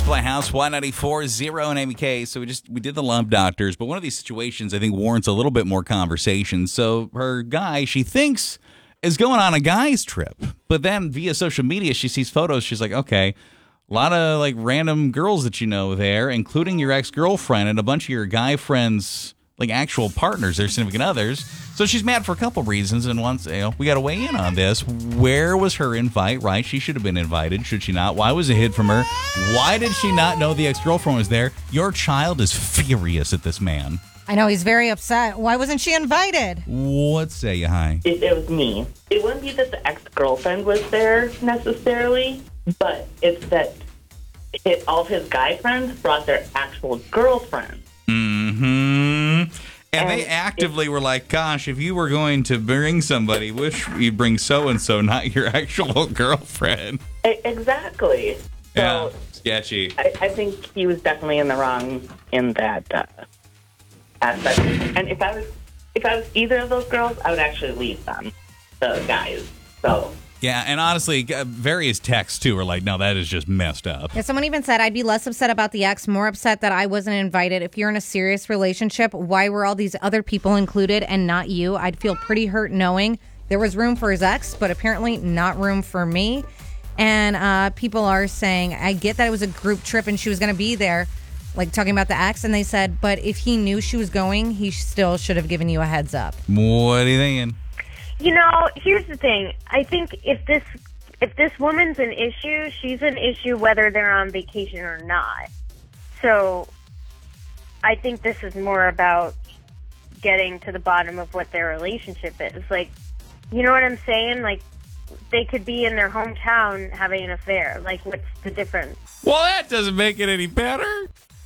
Playhouse, Y94.0 and Amy K. So we did the love doctors, but one of these situations I think warrants a little bit more conversation. So her guy, she thinks, is going on a guy's trip, but then via social media, she sees photos. She's like, okay, a lot of like random girls that you know there, including your ex-girlfriend and a bunch of your guy friends, like actual partners, their significant others. So she's mad for a couple reasons, and once we got to weigh in on this. Where was her invite? Right, she should have been invited. Should she not? Why was it hid from her? Why did she not know the ex-girlfriend was there? Your child is furious at this man. I know, he's very upset. Why wasn't she invited? What say you, hi? It was me. It wouldn't be that the ex-girlfriend was there necessarily, but it's that all of his guy friends brought their actual girlfriends. Mm-hmm. And they actively were like, gosh, if you were going to bring somebody, wish you'd bring so-and-so, not your actual girlfriend. Exactly. Yeah, So sketchy. I think he was definitely in the wrong in that aspect. And if I was either of those girls, I would actually leave them, the guys. So... Yeah, and honestly, various texts, too, are like, no, that is just messed up. Yeah, someone even said, I'd be less upset about the ex, more upset that I wasn't invited. If you're in a serious relationship, why were all these other people included and not you? I'd feel pretty hurt knowing there was room for his ex, but apparently not room for me. And people are saying, I get that it was a group trip and she was going to be there, like talking about the ex, and they said, but if he knew she was going, he still should have given you a heads up. What are you thinking? You know, here's the thing. I think if this woman's an issue, she's an issue whether they're on vacation or not. So I think this is more about getting to the bottom of what their relationship is. Like, you know what I'm saying? Like, they could be in their hometown having an affair. Like, what's the difference? Well, that doesn't make it any better.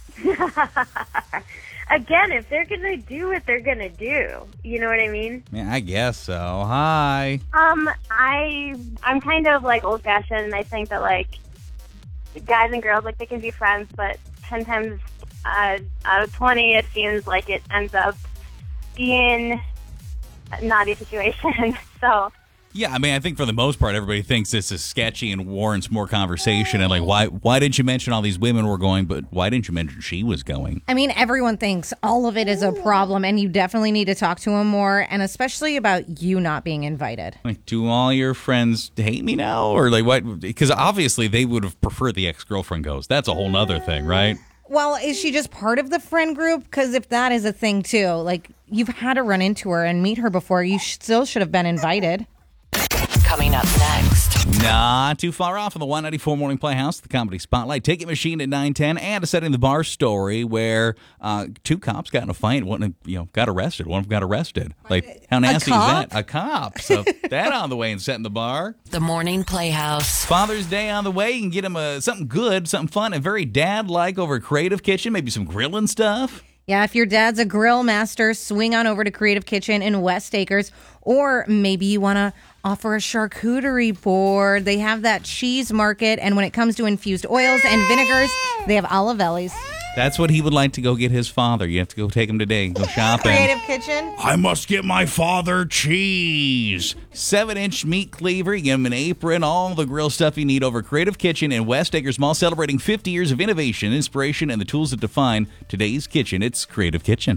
Again, if they're going to do what they're going to do, you know what I mean? Yeah, I guess so. Hi. I'm kind of like old-fashioned, and I think that like guys and girls, like, they can be friends, but 10 times out of 20, it seems like it ends up being a naughty situation. So. Yeah, I mean, I think for the most part, everybody thinks this is sketchy and warrants more conversation. And like, why did you mention all these women were going, but why didn't you mention she was going? I mean, everyone thinks all of it is a problem, and you definitely need to talk to him more, and especially about you not being invited. Like, do all your friends hate me now? Or like, what? Because obviously they would have preferred the ex-girlfriend goes. That's a whole nother thing, right? Well, is she just part of the friend group? Because if that is a thing, too, like, you've had to run into her and meet her before. You still should have been invited. Coming up next. Not too far off of the 194 Morning Playhouse, the Comedy Spotlight, Ticket Machine at 9:10, and a Setting the Bar story where two cops got in a fight. One, got arrested. One of them got arrested. Like, how nasty is that? A cop. So that on the way and Setting the Bar. The Morning Playhouse. Father's Day on the way. You can get him something good, something fun, and very dad-like over at Creative Kitchen. Maybe some grilling stuff. Yeah, if your dad's a grill master, swing on over to Creative Kitchen in West Acres. Or maybe you want to offer a charcuterie board. They have that cheese market, and when it comes to infused oils and vinegars, they have Olivelli's. That's what he would like to go get his father. You have to go take him today. Go shopping. Creative Kitchen. I must get my father cheese. 7-inch meat cleaver. You get him an apron. All the grill stuff you need over Creative Kitchen in West Acres Mall, celebrating 50 years of innovation, inspiration, and the tools that define today's kitchen. It's Creative Kitchen.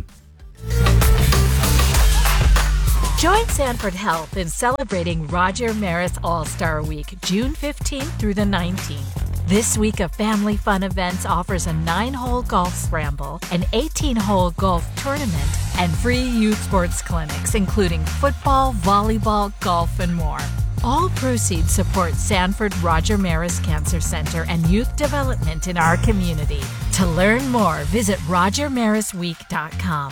Join Sanford Health in celebrating Roger Maris All-Star Week, June 15th through the 19th. This week of family fun events offers a 9-hole golf scramble, an 18-hole golf tournament, and free youth sports clinics, including football, volleyball, golf, and more. All proceeds support Sanford Roger Maris Cancer Center and youth development in our community. To learn more, visit RogerMarisWeek.com.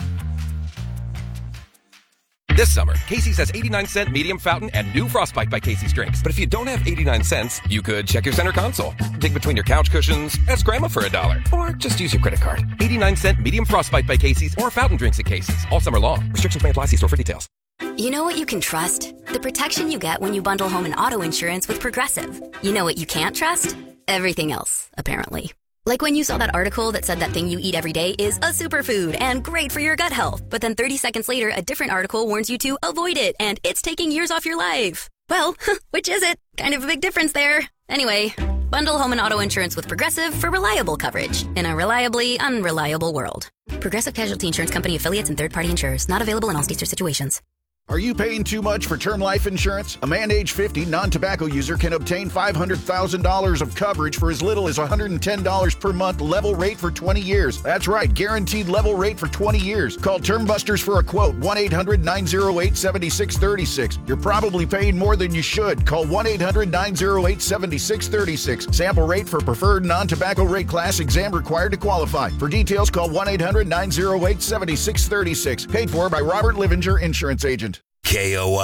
This summer, Casey's has 89-cent medium fountain and new Frostbite by Casey's drinks. But if you don't have 89 cents, you could check your center console, dig between your couch cushions, ask Grandma for $1, or just use your credit card. 89-cent medium Frostbite by Casey's or fountain drinks at Casey's all summer long. Restrictions may apply. See store for details. You know what you can trust? The protection you get when you bundle home and auto insurance with Progressive. You know what you can't trust? Everything else, apparently. Like when you saw that article that said that thing you eat every day is a superfood and great for your gut health. But then 30 seconds later, a different article warns you to avoid it and it's taking years off your life. Well, which is it? Kind of a big difference there. Anyway, Bundle home and auto insurance with Progressive for reliable coverage in a reliably unreliable world. Progressive Casualty Insurance Company affiliates and third-party insurers. Not available in all states or situations. Are you paying too much for term life insurance? A man age 50 non-tobacco user can obtain $500,000 of coverage for as little as $110 per month, level rate for 20 years. That's right, guaranteed level rate for 20 years. Call Term Busters for a quote, 1-800-908-7636. You're probably paying more than you should. Call 1-800-908-7636. Sample rate for preferred non-tobacco rate class, exam required to qualify. For details, call 1-800-908-7636. Paid for by Robert Livinger, Insurance Agent. KOI.